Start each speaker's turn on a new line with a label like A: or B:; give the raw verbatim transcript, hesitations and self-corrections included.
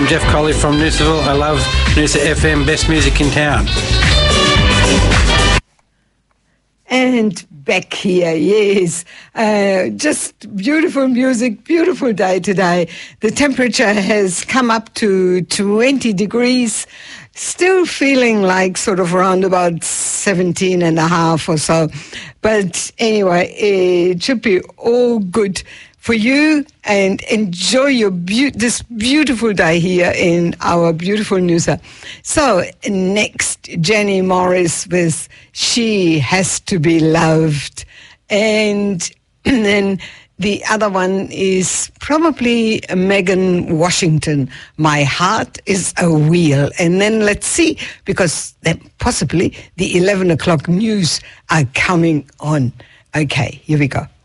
A: I'm Jeff Colley from Noosaville. I love Noosa F M, best music in town.
B: And back here, yes. Uh, just beautiful music, beautiful day today. The temperature has come up to twenty degrees, still feeling like sort of around about seventeen and a half or so. But anyway, it should be all good for you, and enjoy your be- this beautiful day here in our beautiful Noosa. So next, Jenny Morris with She Has to Be Loved. And then the other one is probably Megan Washington, My Heart is a Wheel. And then let's see, because then possibly the eleven o'clock news are coming on. Okay, here we go.